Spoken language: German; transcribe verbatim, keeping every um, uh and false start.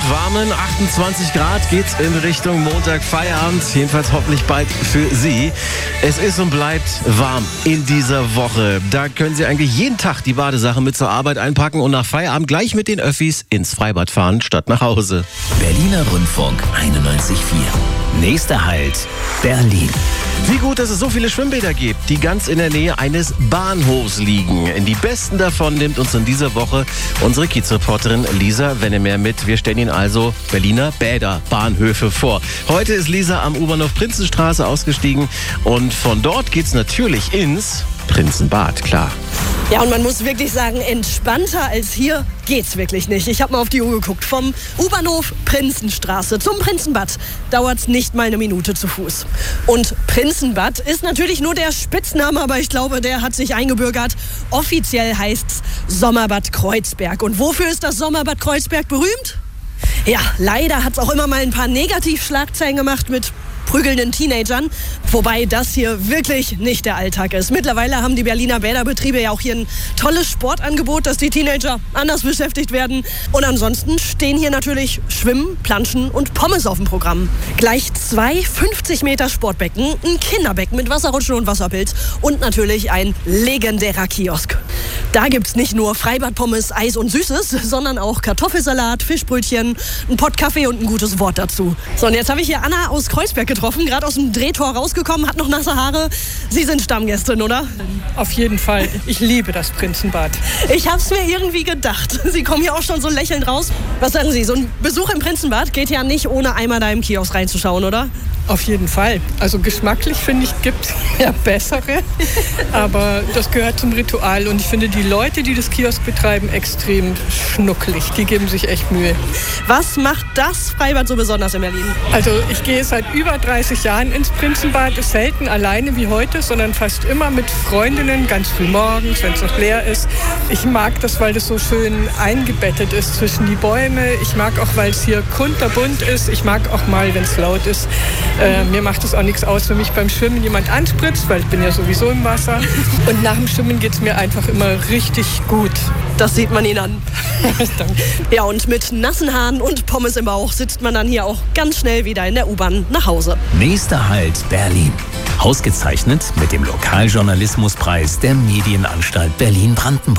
warmen achtundzwanzig Grad geht's in Richtung Montag Feierabend. Jedenfalls hoffentlich bald für Sie. Es ist und bleibt warm in dieser Woche. Da können Sie eigentlich jeden Tag die Badesache mit zur Arbeit einpacken und nach Feierabend gleich mit den Öffis ins Freibad fahren, statt nach Hause. Berliner Rundfunk einundneunzig Komma vier. Nächster Halt, Berlin. Wie gut, dass es so viele Schwimmbäder gibt, die ganz in der Nähe eines Bahnhofs liegen. In die besten davon nimmt uns in dieser Woche unsere Kiezreporterin Lisa Wennemer mit. Wir stellen Ihnen also Berliner Bäder, Bahnhöfe vor. Heute ist Lisa am U-Bahnhof Prinzenstraße ausgestiegen und von dort geht's natürlich ins Prinzenbad, klar. Ja, und man muss wirklich sagen, entspannter als hier geht's wirklich nicht. Ich habe mal auf die Uhr geguckt. Vom U-Bahnhof Prinzenstraße zum Prinzenbad dauert's nicht mal eine Minute zu Fuß. Und Prinzenbad ist natürlich nur der Spitzname, aber ich glaube, der hat sich eingebürgert. Offiziell heißt's Sommerbad Kreuzberg. Und wofür ist das Sommerbad Kreuzberg berühmt? Ja, leider hat's auch immer mal ein paar Negativschlagzeilen gemacht mit prügelnden Teenagern, wobei das hier wirklich nicht der Alltag ist. Mittlerweile haben die Berliner Bäderbetriebe ja auch hier ein tolles Sportangebot, dass die Teenager anders beschäftigt werden. Und ansonsten stehen hier natürlich Schwimmen, Planschen und Pommes auf dem Programm. Gleich zwei fünfzig Meter Sportbecken, ein Kinderbecken mit Wasserrutschen und Wasserpilz und natürlich ein legendärer Kiosk. Da gibt's nicht nur Freibadpommes, Eis und Süßes, sondern auch Kartoffelsalat, Fischbrötchen, ein Pott Kaffee und ein gutes Wort dazu. So, und jetzt habe ich hier Anna aus Kreuzberg getroffen, gerade aus dem Drehtor rausgekommen, hat noch nasse Haare. Sie sind Stammgästin, oder? Auf jeden Fall. Ich liebe das Prinzenbad. Ich habe es mir irgendwie gedacht. Sie kommen hier auch schon so lächelnd raus. Was sagen Sie, so ein Besuch im Prinzenbad geht ja nicht, ohne einmal da im Kiosk reinzuschauen, oder? Auf jeden Fall. Also geschmacklich, finde ich, gibt es ja bessere. Aber das gehört zum Ritual. Und ich finde die Leute, die das Kiosk betreiben, extrem schnuckelig. Die geben sich echt Mühe. Was macht das Freibad so besonders in Berlin? Also ich gehe seit über dreißig Jahren ins Prinzenbad. Ist selten alleine wie heute, sondern fast immer mit Freundinnen, ganz früh morgens, wenn es noch leer ist. Ich mag das, weil das so schön eingebettet ist zwischen die Bäume. Ich mag auch, weil es hier kunterbunt ist. Ich mag auch mal, wenn es laut ist. Äh, mir macht es auch nichts aus, wenn mich beim Schwimmen jemand anspritzt, weil ich bin ja sowieso im Wasser. Und nach dem Schwimmen geht es mir einfach immer richtig gut. Das sieht man Ihnen an. Ja, und mit nassen Haaren und Pommes im Bauch sitzt man dann hier auch ganz schnell wieder in der U-Bahn nach Hause. Nächster Halt, Berlin. Ausgezeichnet mit dem Lokaljournalismuspreis der Medienanstalt Berlin-Brandenburg.